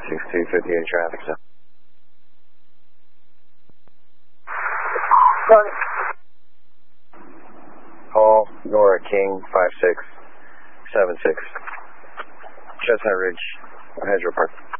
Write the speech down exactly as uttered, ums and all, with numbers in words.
five six two, fifty-eight traffic, so. Sorry. Hall, Nora King, five six seven six. Chestnut Ridge, Hedgerow Park.